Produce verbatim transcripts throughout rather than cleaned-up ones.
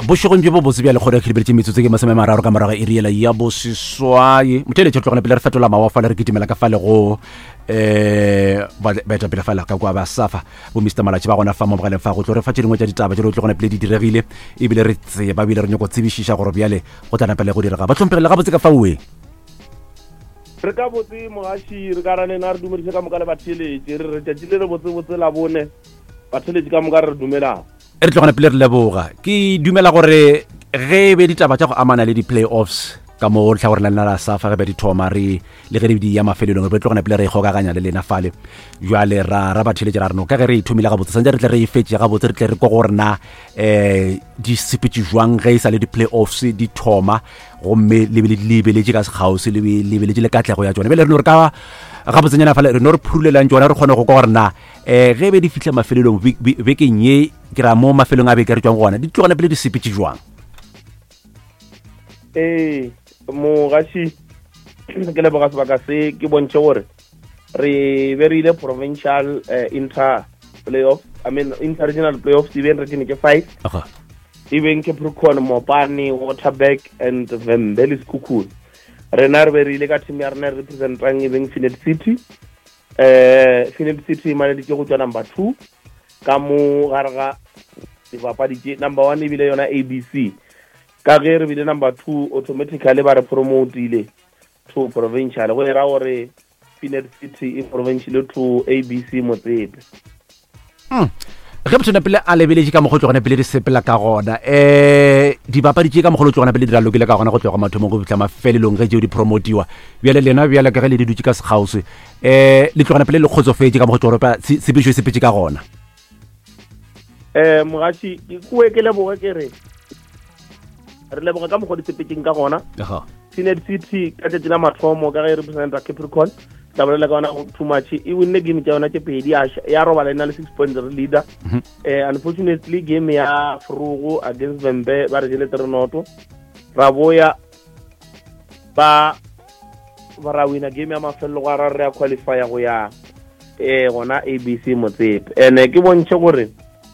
bošegong jo bo botse bja lekgore ke lebeletse metsotso ke masome mararo ka morago e riela ya boseswae motheletše tlogone pele re fetola mawa fa le re kitimela ka fale go um baeta pele fala ka kwa ba safa bo mister malatši ba gona fa mo bogaleng fa go tlo re fa tše dingwe tša ditaba tše tlogone pele di diregile ebile re tseba ebile re nyako tsebišiša gore bjale go tla napele go direga ba tlhompegile ga botse ka faueng re ka botse mogaši re ka ranena re dumedise ka moka le batheletše re re tšatši le re botsebotse la bone batheletše ka moka re re dumelang e re tlogana pele re leboga ke dumela gore ge be ditaba tša go amana le di-play-offs ka mo re tla gore na lena la safa ge be di thoma re le ge di ya mafelelong re tlogana pele re ikgokaganya le lena fale jwale ra ra batheletše ra reno ka ge re ithomile gabotse santse re tle re ifetse gabotse re tle re kwa gore na um di sepetse jwang ge e sa le di-play-offs di thoma gomme lebeletše ka sekgausi lebeletše le katlego ya tsone bele re no re ka gabotsenyana fale re no re phurulelang tsona re kgone go kwa gore na um ge be di fitlha mafelelong bekeng ye ke ra mo mafelong a beke re tswang gona di tlogane pele di sepetse jwang ee mogaši ke leboga sebaka se ke bontšhe gore re be re ile provincial uh, inter playoff I mean interregional playoffs even re ke five okay. even Capricorn, Mopani, Waterberg and Vembele Sekhukhune rena re be re ile ka team ya rena representang even Finet City uh, Finet City mane di ke go tswa number two ka mo gare ga dipapadi number one e bile yona A B C ka ge re bile number two automatically ba re promoteile to provincial go era gore Finet City e provincial to A B C Motsepe mm. ge botshona pele a lebeletše ka mogotlo gona pele di sepela ka gona um dibapadi tše ka mogolo tsogona pele di ralokile ka gona go tloga mathomong go fitlha mafelelong ge tšeo di promotiwa bjale lena bjale ka ge le di dutše ka sekgausi um le tlogana pele le kgotsofetse ka mogotlo gore sepedišo e sepetse ka gona um mogaši ke kue ke leboge ke re re leboga ka mokgwa di sepetseng ka gona Finet City ka tšatši la mathomo ka ge e representa Capricorn tla bolela ka gona too much e winne game tša yona tše pedi ya robala ena le six points re leader unfortunately game ya Frugo against Vembe ba re jele three noto ra boya ba ba ra wina game ya mafelelo go ra re ya qualify go ya eh gona A B C Motsepe ene ke bontšhe gore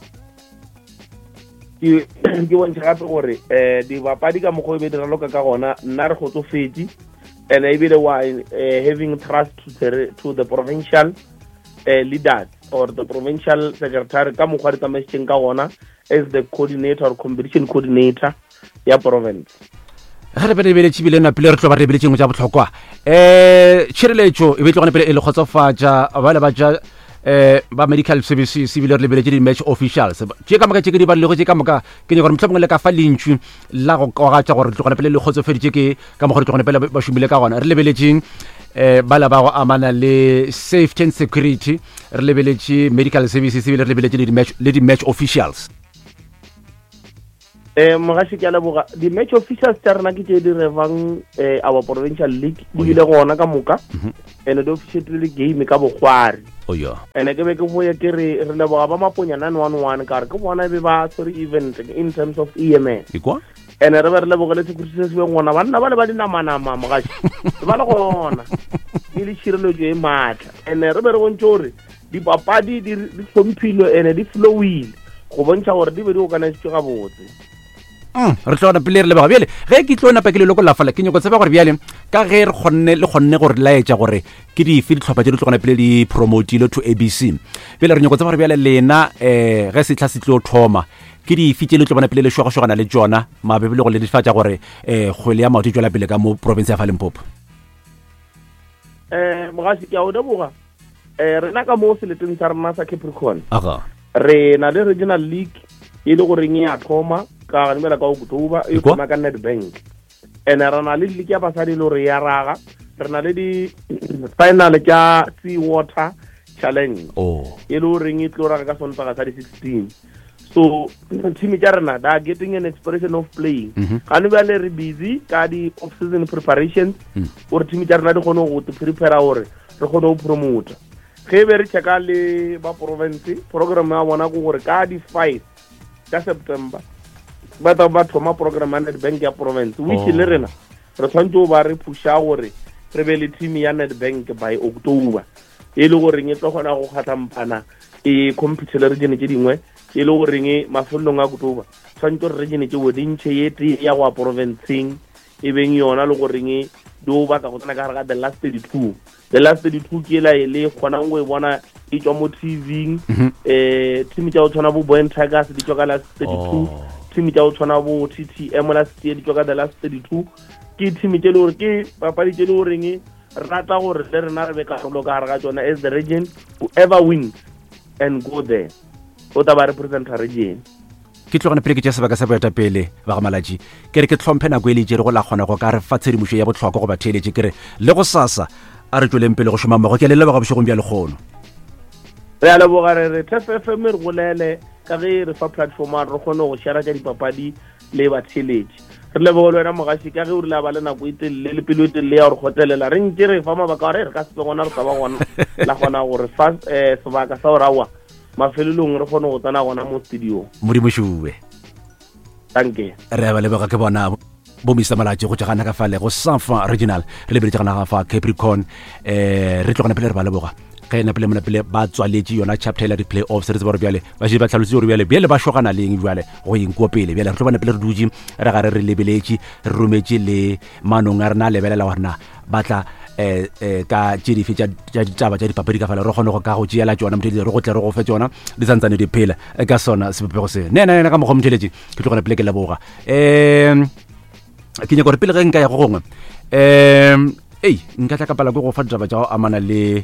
ke ke bontšhe gape gore um dibapadi ka mokgwa e be di raloka ka gona nna re kgotsofetse and ebile wa uh, having trust to the, to the provincial uh, leaders or the provincial secretary ka mokgwa di tsamaisitseng ka gona as the coordinator or competition coordinator ya province ge re pele beletše bile na pele re tlo ba re beletšeng tša bohlokwa um tšhireletšo e be tlogone pele e le kgotsofatša bale ba tša um ba medical services ebile re lebeletše di-match officials tše ka moka tše ke di balelego tše ka moka ke nya gore mohlomongwe le ka fa lentšu la go kogatša gore tlogone pele le kgotsofeditše ke ka mokgwa re tlogone pele ba šomile ka gona re lebeletšeng um bala ba go amana le safety and security re lebeletše medical services ebile re lebeletše le di-match officials eh mogaši ke a leboga di-match officials tša rena ke tše di revang our provincial league di bile gona ka moka and di officially game ka bogwari ene ke be ke boye ke re re leboga ba maponya nine one one ka re ke bona be ba sorry event in terms of E M S ene re be re leboga le security se be gona banna ba le ba dinamanama mogaši ba le gona di le tšhireletšo e maatla ene re be re bontše gore dipapadi di hlomphilwe ene di flowile go bontšha gore di be di organizetswe gabotse re tlogana pele re leboga bjale ge ke tlo napa ke leloko la fala ke nyako tseba gore bjale ka ge re kgonne le kgonne gore laetša gore ke dife ditlhopha tše di tlogana pele di promotile to A B C bjale re nyako tseba gore bjale lena um ge setlha se tlo thoma ke dife tše le tlogana pele le šogašogana le tšona mabebe le go le difatša gore um kgwele ya maoto e tšwela pele ka mo province ya fa Limpopo um mogaši ke a o leboga um rena ka mo seleteng sa rena sa Capricorn re na le regional league e le goreng e a thoma ka ganimela ka October e thoma ka Nedbank ene re na le league ya basadi le gore ya raga re na le di-final tša Sea Water Challenge e le goreng e tlo raga ka Sontaga sa di-sixteen so team tša rena they are getting an expression of playing gane bjale re busy ka di-off season preparations gore team tša rena di kgone go prepare gore re kgone go promota ge be re checka le ba province program ya bona go gore ka di-five ka September ba ta ba thoma program ya Nedbank ya province which le rena re tshwantse go ba re pusha gore re be le team ya Nedbank by October e le gore e tlo kgona go kgathampana e compete le region tše dingwe e le goreng mafelong a October tshwanetse re region tse bodintšhe ye te ya go provinceng e beng yona le goreng do ba ka go tsena ka gare ga the last thirty-two the last thirty-two ke la ile gona go e bona e tswa mo T V eh team tsa go tshwana bo Boy Tigers di tswa ka last thirty-two team tsa go tshwana bo T T M last year di tswa ka the last thirty-two ke team tse le gore ke papadi tse le goreng rata gore le rena re be ka go ka gare ga tsona as the region whoever wins and go there o ta ba represent region ke tlogana pele ke tsa sebaka sa boeta pele ba ga Malaji ke re ke tlhomphe nako ile je re go la gona go ka re fa tshedimušo ya botlhokwa go ba theletše ke re le go sasa a re tsweleng pele go šoma mmogo ke le le ba ga bošegong bja lekgono re a leboga re re T F F M re golele ka ge re fa platform re kgone go share ka dipapadi le ba theletše re leboga le wena mogaši ka ge o rile ba le nako e telele le pelo e telele ya gore gotelela re ntse re fa mabaka re re ka se gona re ka ba gona la gona gore fa sebaka sa ora wa mafelelong re kgone go tsana gona mo studio modimo shuwe danke re ba leboga ke bona bo Mister Malaji go tšagana ka fale go Sanfa Regional re lebeletse gana ga fa Capricorn eh re tlogana pele re ba leboga ge ena pele mona pele ba tswaletše yona chapter ya di-play offs re tseba gore bjale ba je ba tlhalositse gore bjale bjale ba shogana leng bjale go eng ko pele bjale re tlo bana pele re dutše re gare re lebeletše re rometše le manong a rena lebelela gorena batla eh eh ka tšedife tša ditaba tša dipapadi ka fale re kgone go ka go tšeela tsona motheletši re go tle re go fe tsona di santsane di phela ka sona sepepego se nena nena ka mokgwa motheletši ke tlogana pele ke leboga um ke nyaka gore pele ge nka ya go gongwe um ei nka tla ka pala ke go fa ditaba tša go amana le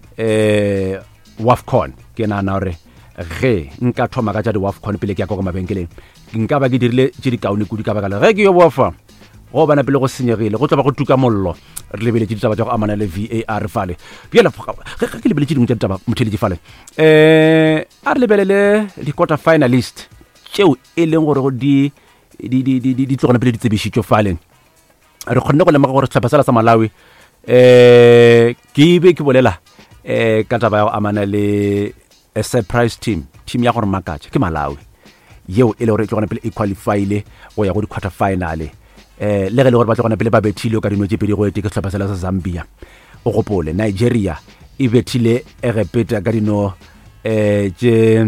eh WAFCON ke nana gore ge nka thoma ka tša di-WAFCON pele ke ya ko mabenkeleng nka ba ke dirile tše dikaone kudu ka baka le ge ke yo bofa go bana pele go senyegile go tla ba go tuka mollo re lebeletše ditaba tša go amana le V A R fale bjela ge ke lebeletše dingwe tša ditaba motheletše fale um a re lebelele di-quarter finalist tšeo e leng gore go di di tlogona pele di tsebišitšo fale re kgonne go lemoga gore setlhapa sela sa Malawi um ke be ke bolela um ka taba ya go amana le a surprise team team ya gore makatša ke Malawi yeo e le gore e tlogona pele e qualifyile go ya go di-quarter finale eh le ge le gore ba tlogana pele ba bethile ka dino tše pedi go ete ke setlhapa sela sa Zambia o gopole Nigeria e bethile e repeta ka dino eh tše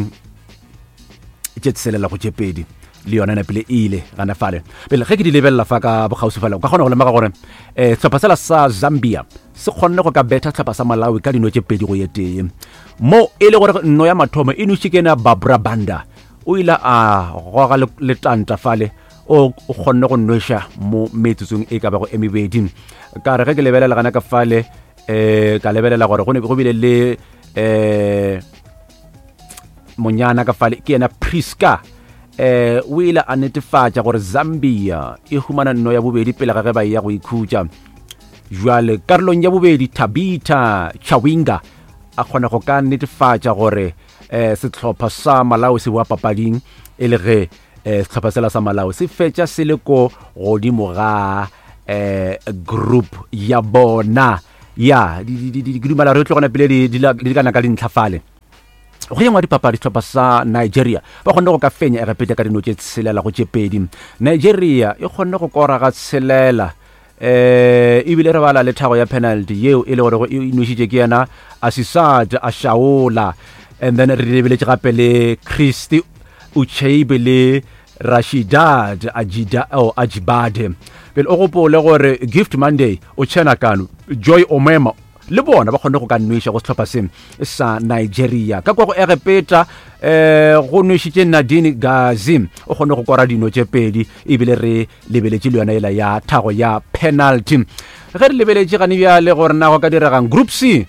tše tselela go tše pedi le yona na pele ile gana fale pele ge ke di lebella fa ka bogausi fale ka gona go lemoga gore eh setlhapa sela sa Zambia se kgonne go ka betha setlhapa sa Malawi ka dino tše pedi go yetee mo e le gore nno ya mathomo e nušikena Barbara Banda o ile a goga le tanta fale o kgonne go nweša mo metsotsong e ka bago e mebedi ka re ge ke lebelela gana ka fale eh ka lebelela gore go ne go bile le eh monyana ka fale ke ena Priska eh o ile a netefatša gore Zambia e humana nno ya bobedi pele ga ge ba ya go ikhutša jwale karolong ya bobedi Tabita Chawinga a kgona go ka netefatša gore eh setlhopha sa Malawi se wa papading e le ge eh setlhopha sela sa Malawi se fetša se le ko godimo ga eh group ya bona ya di di di dumela re tlogona pele di di kana ka dintlhafale go yengwa dipapadi setlhopha sa Nigeria ba kgonne go ka fenya e repeta ka dino tše tshelela go tše pedi Nigeria e kgonne go kora ga tshelela eh ebile re bala le thago ya penalty yeo e le gore e inušitše ke yena Asisat Ashaola and then re lebeletše gape le Christy Ucheibe le Rashidat Ajida o Ajibade pele o gopole gore Gift Monday o tšhena kano Joy Omema le bona ba kgonne go ka nweša go setlhopha se sa Nigeria ka kwa go erepeta eh go nwešitše Nadine Gazi o kgonne go kora dino tše pedi ebile re lebeletše le yona ela ya thago ya penalty ge re lebeletše gane bjale gore na go ka diregang group C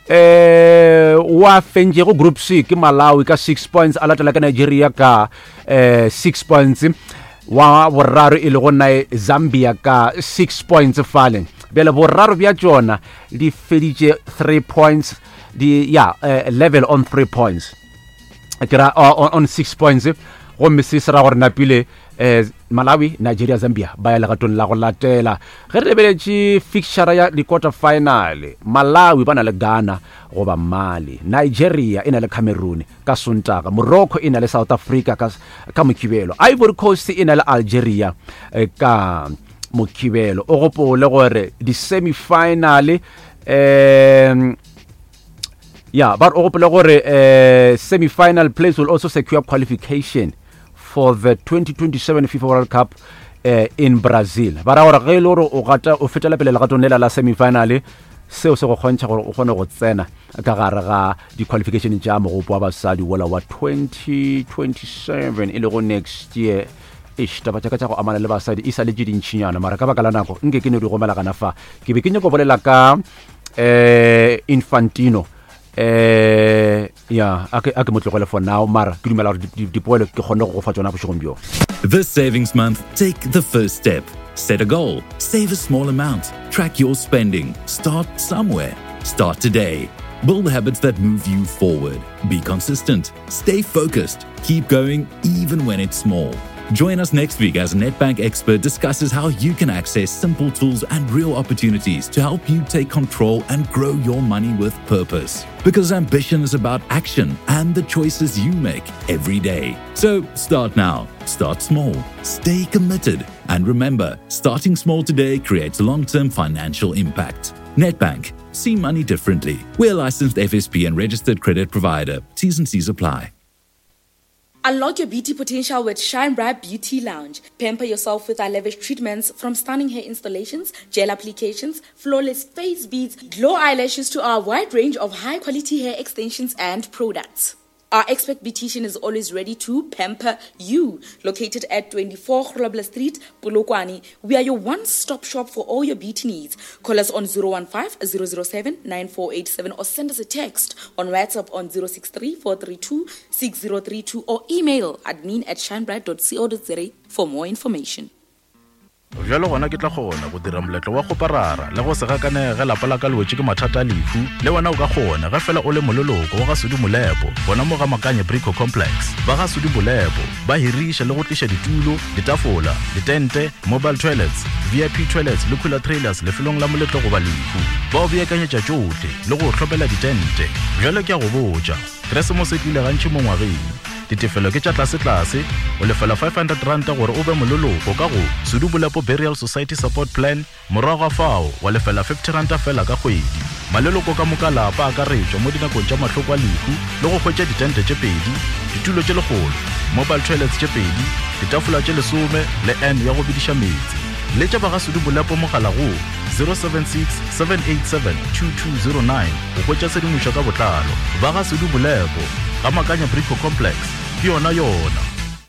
eh wa fentše go group C ke Malawi ka six points a latela ka Nigeria ka eh six points wa boraro e le go nae Zambia ka six points fale bjale boraro bja tšona di feditše three points di ya yeah, uh, level on three points kera uh, on, on six points gomme se se ra gore napile eh, Malawi Nigeria Zambia ba ya legatong la go latela ge re lebeletše fixture ya di-quarter final Malawi ba na le Ghana goba Mali Nigeria e na le Cameroon ka Sontaga Morocco e na le South Africa ka, ka Mokibelo Ivory Coast e na le Algeria eh, ka Mokibelo o gopole gore di semi-final eh Yeah, but o gopole gore uh, semi-final place will also secure qualification for the twenty twenty-seven FIFA World Cup uh, in Brazil. Ba ra gore ge ile gore o gata o fetela pele le gatong la semi-final seo se go kgontšha gore o kgone go tsena ka gare ga di-qualification tša mogopo wa basadi wola wa twenty twenty-seven e le go next year ish taba tša ka tša go amana le basadi e sa le tše dintšhinyana mara ka baka la nako nke ke ne di gomela kana fa ke be ke nyako bolela ka eh, Infantino eh, ya a ke motlogele for now mara ke dumela gore dipoelo ke kgonne go go fa tsona bošegong bjo. This savings month, take the first step. Set a goal. Save a small amount. Track your spending. Start somewhere. Start today. Build habits that move you forward. Be consistent. Stay focused. Keep going even when it's small. Join us next week as a Nedbank expert discusses how you can access simple tools and real opportunities to help you take control and grow your money with purpose. Because ambition is about action and the choices you make every day. So start now. Start small. Stay committed. And remember, starting small today creates long-term financial impact. Nedbank. See money differently. We're a licensed F S P and registered credit provider. T's and C's apply. Unlock your beauty potential with Shine Bright Beauty Lounge. Pamper yourself with our lavish treatments from stunning hair installations, gel applications, flawless face beads, glow eyelashes to our wide range of high-quality hair extensions and products. Our expert beautician is always ready to pamper you. Located at twenty-four Grobler Street, Polokwane, we are your one-stop shop for all your beauty needs. Call us on zero one five, zero zero seven, nine four eight seven or send us a text on WhatsApp on zero six three, four three two, six zero three two or email admin at shinebright dot co dot za for more information. Jalo gona ke tla gona go dira moletlo wa go parara le go se gakanege lapa la ka lwetse ke mathata lefu le wena o ka gona ga fela o le mololoko wa ga Sudi Molepo bona mo ga Makanye Brico Complex ba ga Sudi Molepo ba hirisha le go tlisha ditulo ditafola ditente mobile toilets V I P toilets le cooler trailers le felong la moletlo go ba lefu ba o beakanyetša tšohle le go tlhopela ditente jalo ke a go botša Christmas e tlile gantši mo ngwageng ditefelo ke tša tlase-tlase o lefela five hundred rand gore o be mololoko ka go Sudi Molepo Burial Society Support Plan morago ga fao wa lefela fifty rand fela ka kgwedi maleloko ka moka lapa a ka retšwa mo dinakong tša mahloko a lefu le go hwetša ditente tše pedi ditulo tše legolo mobile toilets tše pedi ditafola tše lesome le n ya go bediša metsi le tša ba ga Sudi Molepo mogala go zero seven six, seven eight seven, two two zero nine go hwetša sedimošo ka botlalo ba ga Sudi Molepo ga Makanye Brico Complex ke yona yona.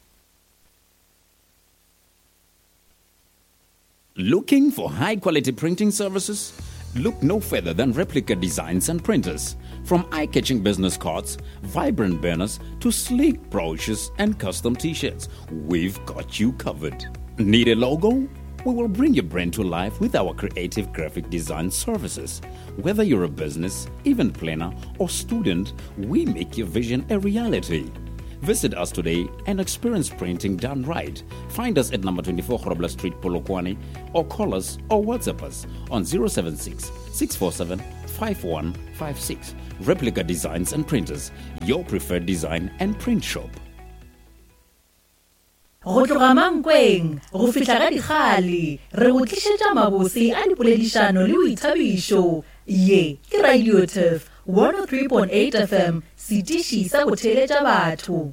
Looking for high-quality printing services? Look no further than Replica Designs and Printers. From eye-catching business cards, vibrant banners, to sleek brochures and custom t-shirts, we've got you covered. Need a logo? We will bring your brand to life with our creative graphic design services. Whether you're a business, event planner, or student, we make your vision a reality. Visit us today and experience printing done right. Find us at number twenty-four Grobler Street, Polokwane, or call us or WhatsApp us on zero seven six, six four seven, five one five six. Replica Designs and Printers, your preferred design and print shop. Go tloga Mankweng go fihla ka dikgale re go tlišetša mabose a dipoledišano le boithabišo ye ke Radio Turf one oh three point eight F M setiši sa go theletša batho.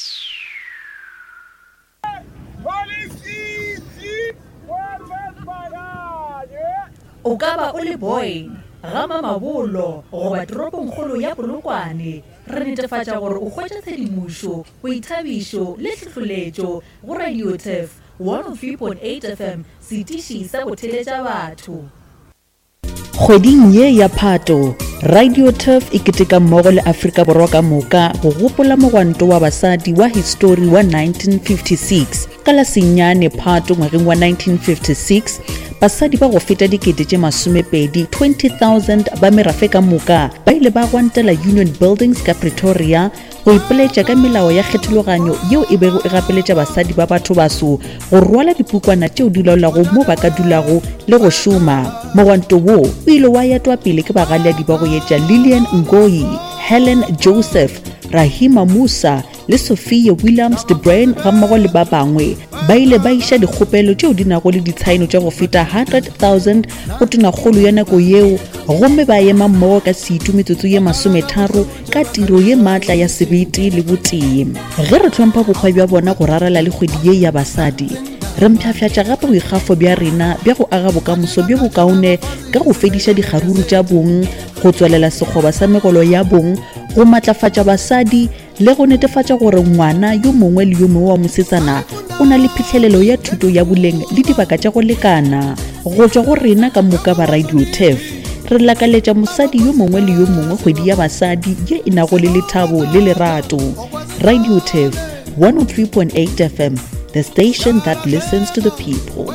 O ka ba o le boy gama mabolo goba toropong kgolo ya Polokwane re netefatša gore o hwetša tshedimošo boithabišo le tlhahloletšo go Radio Turf one oh three point eight F M setiši sa go theletša batho. Kgweding ye ya Phato Radio Turf e keteka mmogo le Afrika Borwa ka moka go gopola mogwanto wa basadi wa history wa nineteen fifty-six ka la senyane Phato ngwageng wa nineteen fifty-six basadi ba go feta dikete tše masomepedi twenty thousand ba merafe ka moka ba ile ba gwantela Union Buildings ka Pretoria go ipeletša ka melao ya kgetologanyo yeo e bego e gapeletša basadi ba batho baso go rwala dipukwana tšeo di laolago mo ba ka dulago le go šoma. Mogwanto wo o ile wa yatwa pele ke bagaledi ba go yetša Lillian Ngoyi, Helen Joseph, Rahima Musa le Sophia Williams de Brain ga mmogo le ba bangwe ba ile ba iša dikgopelo tšeo di nago le ditshaeno tša go feta one hundred thousand go tonakgolo ya nako yeo gomme ba ema mmogo ka seitu metsotso ye masometharo ka tiro ye maatla ya sebete le botee ge re tlhompha bokgwa bja bona go rarela le kgwedi ye ya basadi re mpšhafatša gape boikgafo bja rena bja go aga bokamoso bjo bokaone ka go fediša dikgaruru tša bong go tswelela sekgoba sa megolo ya bong go matlafatša basadi le go netefatša gore ngwana yo mongwe le yo mongwe wa mosetsana o na le phitlhelelo ya thuto ya boleng le dibaka tša go lekana go tšwa go rena ka moka ba Radio T E F re lakaletša mosadi yo mongwe le yo mongwe kgwedi ya basadi ye e nago le lethabo le lerato. Radio T E F one oh three point eight F M, the station that listens to the people.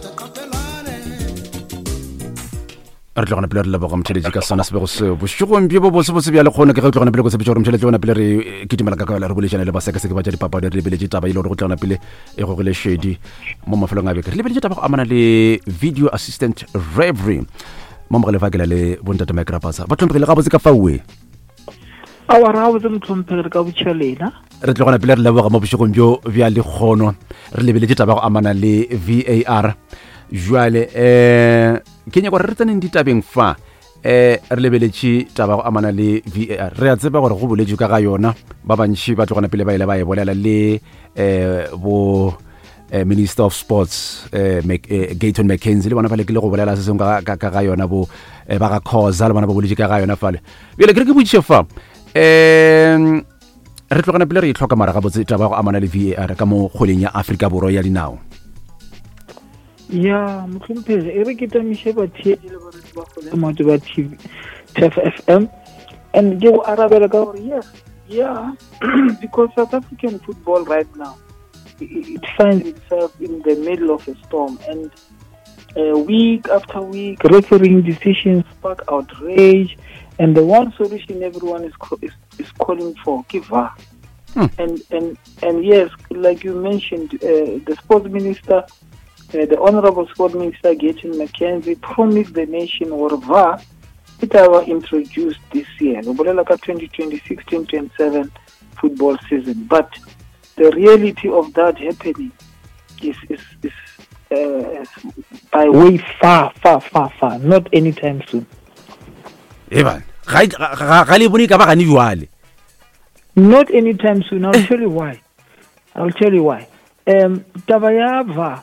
re tlogana pele re leboga motšheletši ka sona sebego seo bošegong bjo bo bosebotse bja lekgono ke ge o tlogana pele go tsebetša gore motšheletši ona pele re kitimela ka kaela re boletšana le basekaseke ba tša dipapadi re lebeletše taba ile gore go tlogana pele e gogile šedi mo mafelong a beke re lebeletše taba go amana le video assistant revery mo mogele fa kela le bontate Mike Rapasa ba tlhompegile gabotse ka faue awa ra botse mtlhompegile ka botšhelena re tlogana pele re leboga mo bošegong bjo bja lekgono re lebeletše taba go amana le V A R jwale eh ke nya gore re tseneng ditabeng fa eh re lebeletše taba go amana le V A R re a tseba gore go boletšwe ka ga yona ba bantši ba tlogana pele ba ile ba e bolela le eh bo eh, Minister of Sports eh, Mac, eh Gayton McKenzie le bona fa le ke le go bolela se seng ka ka ga yona bo eh, ba ga Khoza le bona ba boletše ka ga yona fa le bile ke re ke botše fa eh re tlogana pele re e tlhoka mara ga botse taba go amana le V A R ka mo kgoleng ya Afrika Borwa ya dinao ya mtlhompege e re ke tamiše batheedi le bareki ba gole motho ba T V T F F M and ke go arabela ka gore yes yeah because South African football right now it, it finds itself in the middle of a storm and uh, week after week refereeing decisions spark outrage and the one solution everyone is is, is calling for give V A R hmm. and and and yes like you mentioned uh, the sports minister Uh, the Honorable Sport Minister Gayton McKenzie promised the nation or V A R it was introduced this year, like a twenty twenty-six twenty twenty-seven football season. But the reality of that happening is is, is uh, by way far, far, far, far, not anytime soon. Not anytime soon. I'll tell you why. I'll tell you why. Um, Tabaya V A R.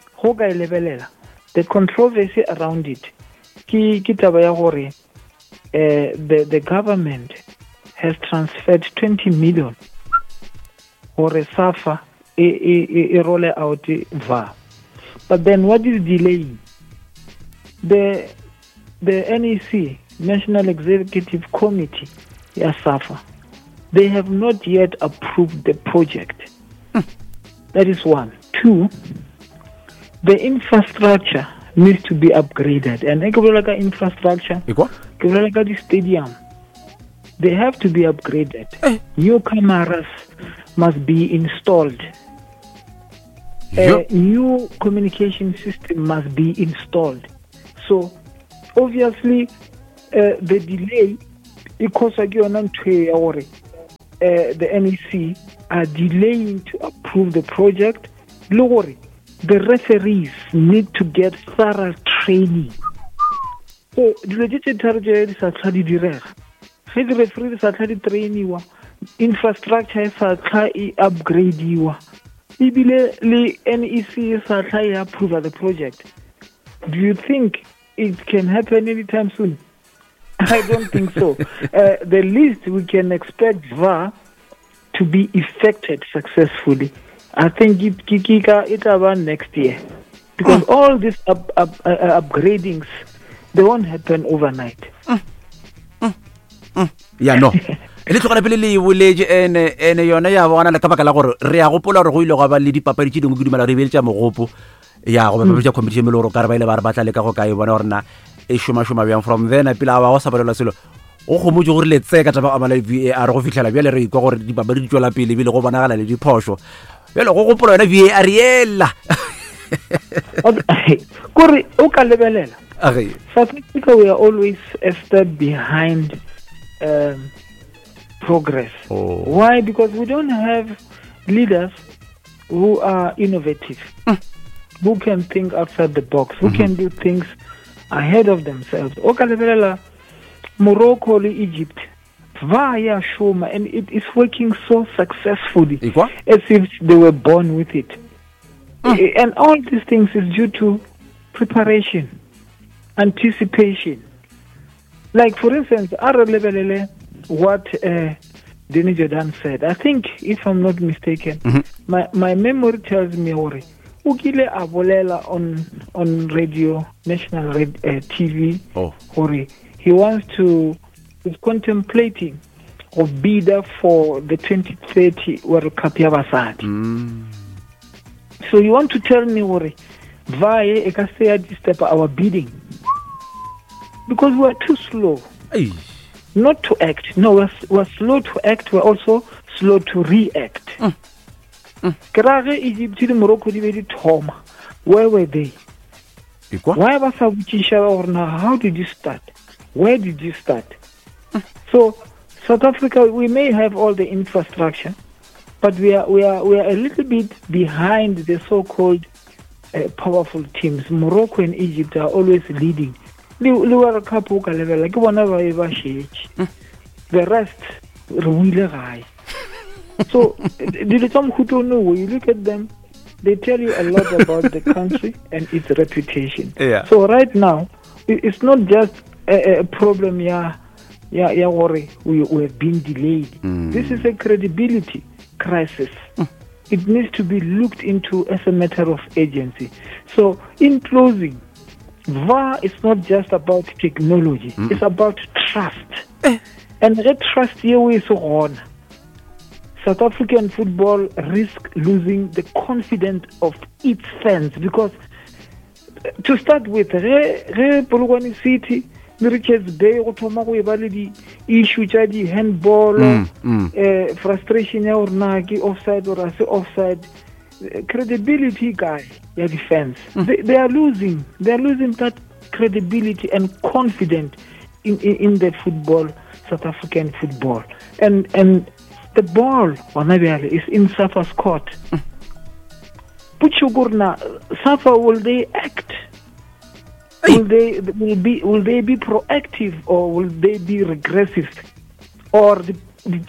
The controversy around it ki ki taba ya gore uh, the the government has transferred twenty million gore SAFA e e e roll out V A R, but then what is delaying the the N E C, National Executive Committee ya SAFA, they have not yet approved the project. hmm. That is one. Two, the infrastructure needs to be upgraded. And like infrastructure, like the stadium, they have to be upgraded. Eh. New cameras must be installed. Yep. A new communication system must be installed. So, obviously, uh, the delay, because again, uh, the N E C are delaying to approve the project. Don't worry. The referees need to get thorough training. So, the legislature is a study direct. The referees are study training. Infrastructure is a study upgrade. The N E C is a study approve the project. Do you think it can happen anytime soon? I don't think so. Uh, the least we can expect V A R to be effected successfully, I think it Kikika it about next year, because mm. all these up, up, uh, upgradings they won't happen overnight. Mm. Mm. Mm. Yeah, no. Ele tsogana pele le boletse ene ene yona ya bona le ka baka la gore re a gopola gore go ile go ba le dipapadi tse dingwe ke dumela re beletša mogopo ya go ba ba competition me le gore ka re ba ile ba re batla le ka go kae bona gore na e shuma shuma bjang from then pila ba go sa bolela selo o go mo gore le tseka taba amala V A R go fihlela bjale re ikwa gore dipapadi di tswela pele bile go bonagala le diphosho bjale go gopola yona V A R yela okay gore o ka lebelela okay South Africa we are always a step behind um, progress. Oh. Why? Because we don't have leaders who are innovative, mm. who can think outside the box, who mm-hmm. can do things ahead of themselves. Okalebelela Morocco or Egypt via Shoma, and it is working so successfully as if they were born with it. Mm. And all these things is due to preparation, anticipation. Like, for instance, Aralebelele, what uh, Denny Jordan said, I think, if I'm not mistaken, mm-hmm. my, my memory tells me, Ori, Ukile Abolela on on radio, national red, uh, T V, oh. Ori, he wants to, is contemplating a bidder for the twenty thirty World Cup Yabasadi. Mm. So you want to tell me, Ori, via a castella step our bidding? Because we're too slow. Hey. Not to act. No, we're, we're slow to act. We're also slow to react. Mm. Mm. Egypt and Morocco, where were they? Why was how did you start? Where did you start? Mm. So South Africa, we may have all the infrastructure, but we are we are we are a little bit behind the so-called uh, powerful teams. Morocco and Egypt are always leading. The rest, so you look at them, they tell you a lot about the country and its reputation. Yeah. So right now, it's not just a, a problem, yeah, yeah, yeah, worry, we, we have been delayed. Mm. This is a credibility crisis. Mm. It needs to be looked into as a matter of agency. So, in closing, V A R is not just about technology. Mm. It's about trust. Eh. And that trust here is on. South African football risk losing the confidence of its fans because, to start with, Polokwane City, Richards Bay, the issue the handball, mm, mm. Uh, frustration or nagi offside or offside, credibility guy, yeah, defense. Mm. They, they are losing. They are losing that credibility and confidence in, in, in the football, South African football, and and the ball is in Safa's court. Mm. Puchugurna, Safa, will they act? Will they will be will they be proactive or will they be regressive? Or the the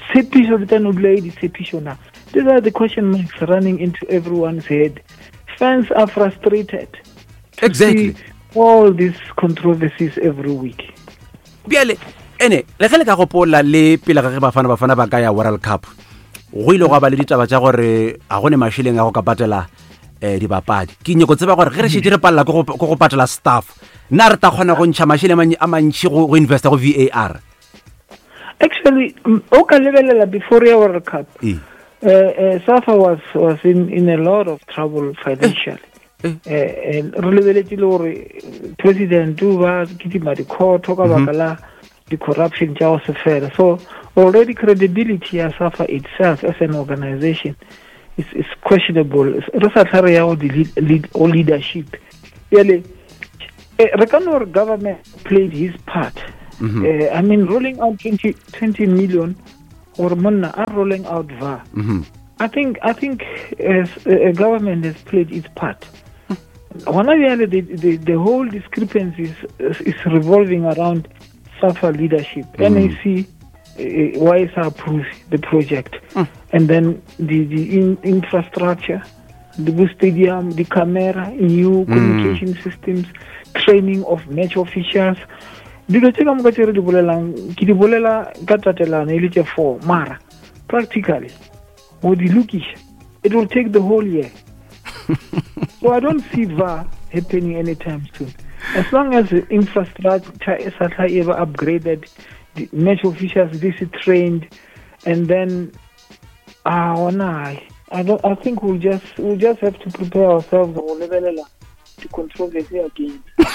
These are the question marks running into everyone's head. Fans are frustrated. Exactly. See all these controversies every week. Biale, ene, le gele ka gopola le pila ga bafana bafana ba ka ya World Cup. Go ile go ba le ditaba tsa gore a gone mashileng a go ka patela eh di bapadi. Ke nyeko tseba gore ge re shetse re palla go go patela staff. Na re ta khona go ntsha mashile a mantshi go invest go V A R. Actually, o ka lebelela before the World Cup. E. Uh, uh, Safa was was in, in a lot of trouble financially. Uh, and really, President Duva, Kitimari Court, talk about the corruption, so already credibility of Safa itself as an organization is, is questionable. The lead, lead, or leadership. Really, Rekanor government played his part. Mm-hmm. Uh, I mean, rolling out twenty, twenty million or Monna are rolling out V A R. Mm-hmm. I think I think as a government has played its part. One mm-hmm. the, the the whole discrepancy is, is revolving around Safa leadership. Mm-hmm. N A C, uh, why is approved the project, mm. and then the the in, infrastructure, the stadium, the camera, new mm. communication systems, training of match officials. Dilo tse ka mo ka tsere di bolelang ke di bolela ka tatelana ile tse four mara practically wo di lokisha it will take the whole year. So I don't see V A R happening anytime soon. As long as the infrastructure is ever upgraded, the match officials this is trained, and then ah uh, no, I don't I think we'll just we'll just have to prepare ourselves to control the again.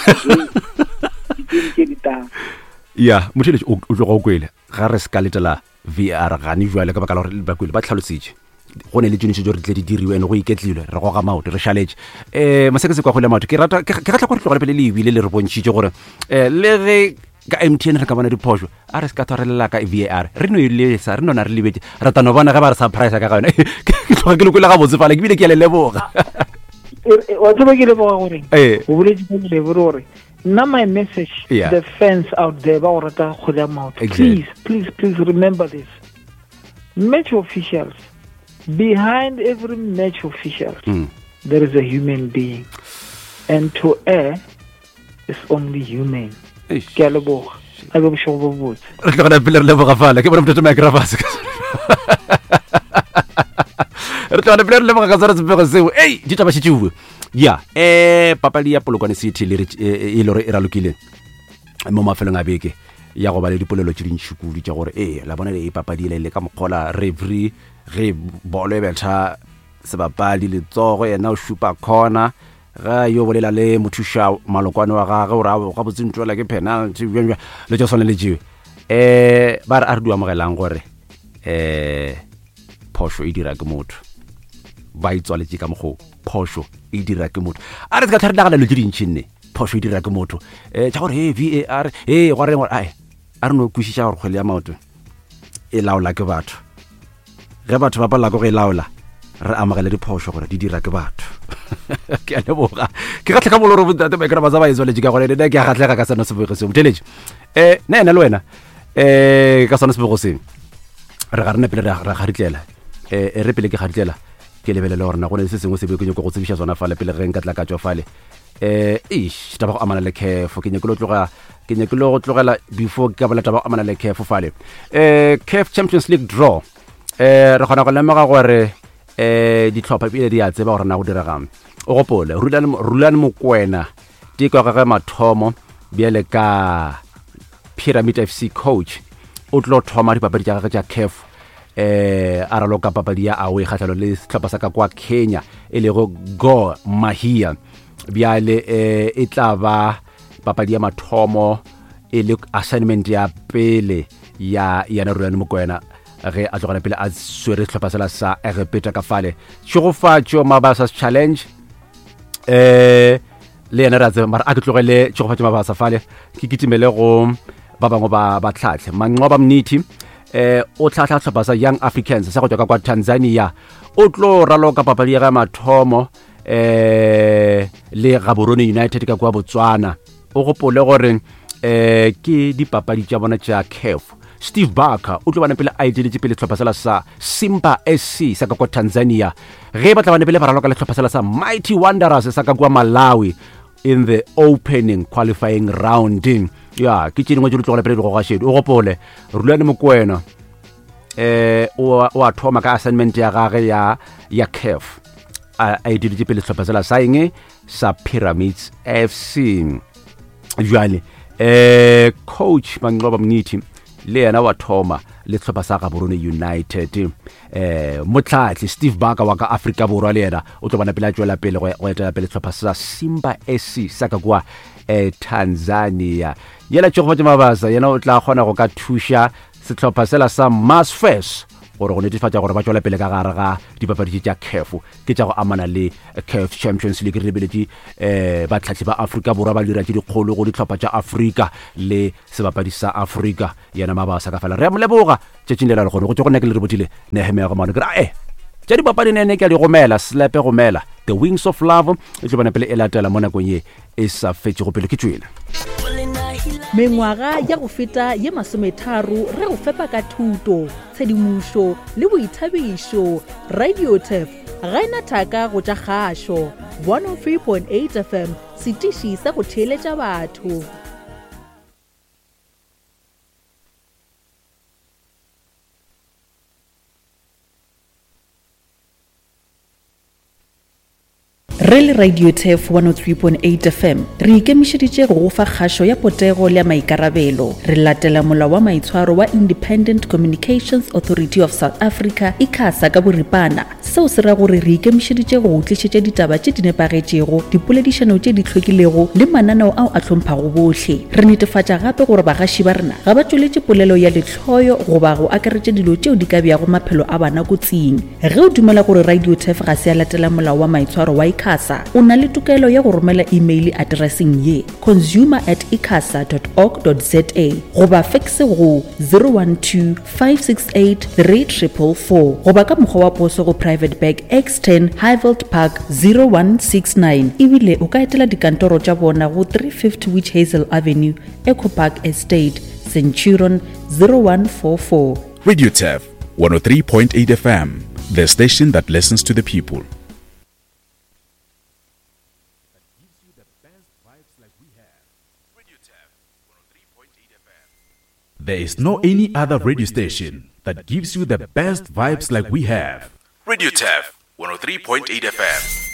Yeah, motšheletši o tlo go kwele ga re ska letela V A R ga ni jwale ka baka la gore ba kwele ba tlhalositše go ne le tšone tšeo re tle di diriwe ene go iketlilwe re goga maoto re šaletše um mosekese kwa go le maoto ke rata ke gatla gore tlogole pele le ebile le re bontšhitše gore um le ge ka M T N re ka bona diphoso a re se ka tshwarelela ka V A R re no ile sa re no na re lebetse ra tana bona ga ba re surprise ka ga yona ke tloga ke lokola ga botse fala ke bile ke le leboga wa tseba ke leboga gore o bole ke le gore na my message yeah. the fans out there ba go rata go ya mouth please please please remember this match officials behind every match official mm. there is a human being and to err is only human ke a leboga a be bosho bo botse re tloga pele re leboga fala ke bona motho tsa microphone re tloga pele re leboga ka tsara tsepego seo ei di taba shitšuwe ya eh papadi ya Polokwane City le e lore e ralokile mo mafelong a beke ya go ba le dipolelo tse dintšhukudi tša gore eh la bona le e papadi ile le ka mokgola referee re bolo e betha sebapadi le tsogo yena o shupa corner ga yo bolela le mothusha malokwane wa gagwe o ra ga botsintšwela ke penalty le tšo sone le jiwe eh ba re a re di amogelang gore eh phosho e dira ke motho ba itswaletše ka mogo phosho e dira ke motho a re ka tlharelegana le dintšhinne phosho e dira ke motho eh tša gore hey V A R eh go re ai a re no kwišiša gore kgwele ya maoto e laola ke batho ge batho ba palla go e laola re amagela diphoso gore di dira ke batho ke a leboga ke ga tlhaka boloro botate ba ikra ba za ba izole ka gore ne ke ga tlhaka ka sana sebego se moteleje eh ne ena le wena eh ka sana sebego se re ga rene pele re ga ritlela eh re pele ke ga ritlela ke lebele le gore na go ne se sengwe se be ke go go tsebisha zona fale pele re nka tla ka tswa fale eh ish taba go amana le kefo ke nyekelo tloga ke nyekelo go tlogela before ke ba la taba go amana le kefo fale eh C A F Champions League draw eh re gona go lemoga gore eh di tlhopha pele di a tseba gore na go dira gam o gopole Rulani Rulani Mokwena tiko ga ga mathomo biele ka Pyramid F C coach o tlo thoma di papadi tsa ga C A F eh a ra loka papadi ya awe kgatlalo le tlhopha sa ka kwa Kenya e le go Go Mahia biale eh e tla ba papadi ya mathomo e le assignment ya pele ya ya Rulani Mokwena ge a tlogana pele a swere tlhopha sela sa e repeta ka fale tšhogofatšo mabasa challenge eh le yena ra tsema a ke tlogele tšhogofatšo mabasa fale ke kitimele go ba bangwe ba ba tlhatlhe Manqoba Mnithi eh o tlhatlha tlhopha sa Young Africans sa go tswa kwa Tanzania o tlo raloka papadi ya ga mathomo eh le Gaborone United ka kwa Botswana o gopole gore eh ke dipapadi tša bona tša C A F Steve Barker o tlo bana pele a idile pele tlhopha sela sa Simba S C sa ka kwa Tanzania ge ba tla bana pele ba raloka le tlhopha sela sa Mighty Wanderers sa ka kwa Malawi in the opening qualifying round ya ke tšengwe tšo tlogela pele go ga shedu o gopole Rulani Mokwena eh o a thoma ka assignment ya gage ya ya C A F a idile pele tlhopha sela sa eng sa Pyramids F C jwale eh coach Manqoba Mnithi le yena wa thoma le tlhopha sa Gaborone United eh motlatli Steve Barker wa ka Africa Borwa le yena o tlo bana pele a tswela pele go etela pele tlhopha sa Simba S C sa ka kwa eh Tanzania yela tšhogofatša mabasa yena o tla kgona go ka thusha setlhopha sela sa Mars First gore go netefatša gore ba tswela pele ka gare ga dipapadi tša C A F ke tša go amana le C A F Champions League re lebeletse eh batlhatlhi ba Africa Borwa ba dira tše dikgolo go ditlhopha tša Afrika le sebapadi sa Afrika yena mabasa ka fela re a moleboga tšetšeng lela le gone go tšo go nna ke le re botile nehemea go maano ke ra eh tša dipapadi nene ke a di gomela slepe gomela The Wings of Love e tlo bona pele e latela mo nakong ye e sa fetse go pele ke tswela mengwaga ya go feta ye masometharo re go fepa ka thuto tshedimošo le boithabišo Radio T F ga ena thaka go tša kgašo one oh three point eight F M setiši sa go theeletša batho. re le Radio T F one oh three point eight F M re ikemišeditše go go fa kgašo ya potego le ya maikarabelo re latela molao wa maitshwaro wa Independent Communications Authority of South Africa ICASA ka boripana seo se ra gore re ikemišeditše go go tlišetša ditaba tše di nepagetšego dipoledišano tše di hlwekilego le mananeo ao a hlomphang bohle re netefatša gape gore bagaši ba rena ga ba tšweletše polelo ya letlhoyo goba go akaretša dilo tšeo di ka bjago maphelo a bana kotsing ge o dumela gore Radio T F ga se a latela molao wa maitshwaro wa ICASA ICASA o na le tokelo ya go romela email addressing ye consumer at icasa dot org dot za goba faxe go zero one two five six eight three four four four goba ka mokgwa wa poso go Private Bag X ten Highveld Park zero one six nine ebile o ka etela dikantoro tša bona go three fifty Witch Hazel Avenue, Eco Park Estate, Centurion zero one four four. Radio T E F one oh three point eight F M, the station that listens to the people. There is no any other radio station that gives you the best vibes like we have. Radio T E F one oh three point eight F M.